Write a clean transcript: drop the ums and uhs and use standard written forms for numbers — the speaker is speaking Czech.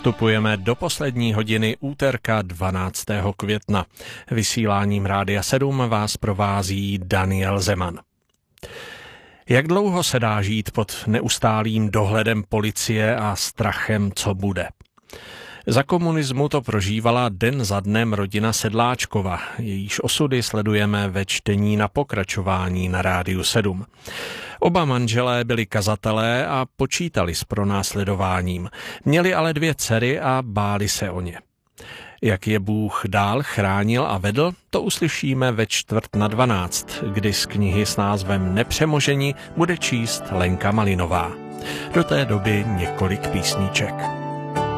Vstupujeme do poslední hodiny úterka 12. května. Vysíláním Rádia 7 vás provází Daniel Zeman. Jak dlouho se dá žít pod neustálým dohledem policie a strachem, co bude? Za komunismu to prožívala den za dnem rodina Sedláčkova. Jejíž osudy sledujeme ve čtení na pokračování na Rádiu 7. Oba manželé byli kazatelé a počítali s pronásledováním. Měli ale 2 dcery a báli se o ně. Jak je Bůh dál chránil a vedl, to uslyšíme ve 11:45, kdy z knihy s názvem Nepřemožení bude číst Lenka Malinová. Do té doby několik písniček.